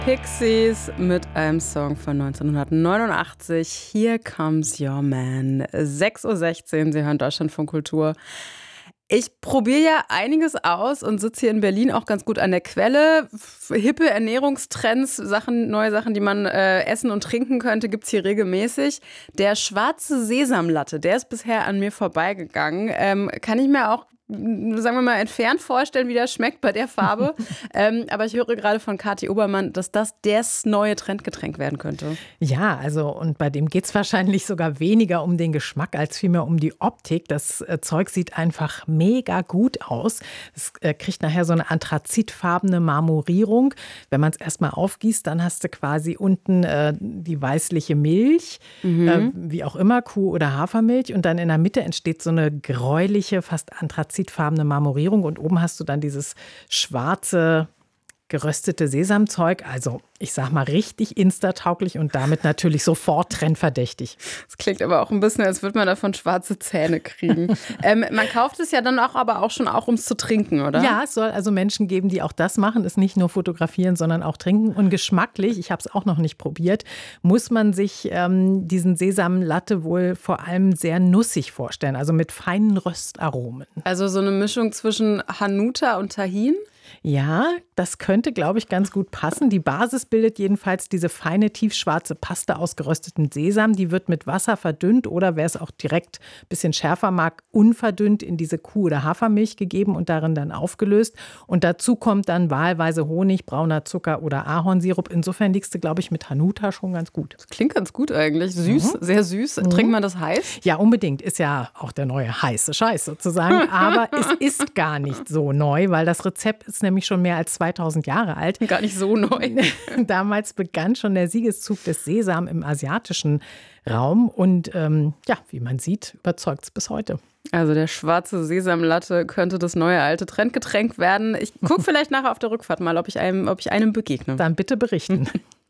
Pixies mit einem Song von 1989. Here Comes Your Man. 6:16 Uhr, Sie hören Deutschlandfunk Kultur. Ich probiere ja einiges aus und sitze hier in Berlin auch ganz gut an der Quelle. Hippe Ernährungstrends, neue Sachen, die man essen und trinken könnte, gibt es hier regelmäßig. Der schwarze Sesamlatte, der ist bisher an mir vorbeigegangen. Kann ich mir auch, sagen wir mal, entfernt vorstellen, wie der schmeckt bei der Farbe. Aber ich höre gerade von Kathi Obermann, dass das neue Trendgetränk werden könnte. Ja, und bei dem geht es wahrscheinlich sogar weniger um den Geschmack als vielmehr um die Optik. Das Zeug sieht einfach mega gut aus. Es kriegt nachher so eine anthrazitfarbene Marmorierung. Wenn man es erstmal aufgießt, dann hast du quasi unten die weißliche Milch, wie auch immer, Kuh- oder Hafermilch. Und dann in der Mitte entsteht so eine gräuliche, fast anthrazitfarbene Marmorierung und oben hast du dann dieses schwarze, geröstete Sesamzeug. Also ich sag mal richtig instatauglich und damit natürlich sofort trendverdächtig. Das klingt aber auch ein bisschen, als würde man davon schwarze Zähne kriegen. Man kauft es ja dann aber auch schon um es zu trinken, oder? Ja, es soll also Menschen geben, die auch das machen, es nicht nur fotografieren, sondern auch trinken. Und geschmacklich, ich habe es auch noch nicht probiert, muss man sich diesen Sesamlatte wohl vor allem sehr nussig vorstellen, also mit feinen Röstaromen. Also so eine Mischung zwischen Hanuta und Tahin? Ja, das könnte, glaube ich, ganz gut passen. Die Basis bildet jedenfalls diese feine, tiefschwarze Paste aus geröstetem Sesam. Die wird mit Wasser verdünnt oder, wer es auch direkt ein bisschen schärfer mag, unverdünnt in diese Kuh- oder Hafermilch gegeben und darin dann aufgelöst. Und dazu kommt dann wahlweise Honig, brauner Zucker oder Ahornsirup. Insofern liegst du, glaube ich, mit Hanuta schon ganz gut. Das klingt ganz gut eigentlich. Süß, sehr süß. Trinkt man das heiß? Ja, unbedingt. Ist ja auch der neue heiße Scheiß sozusagen. Aber es ist gar nicht so neu, weil das Rezept ist nämlich schon mehr als 2000 Jahre alt. Gar nicht so neu. Damals begann schon der Siegeszug des Sesam im asiatischen Raum. Und wie man sieht, überzeugt es bis heute. Also der schwarze Sesamlatte könnte das neue alte Trendgetränk werden. Ich gucke vielleicht nachher auf der Rückfahrt mal, ob ich einem begegne. Dann bitte berichten.